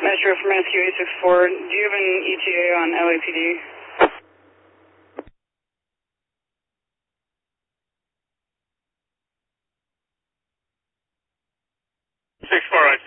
Metro from SQ 864. Do you have an ETA on LAPD? 64,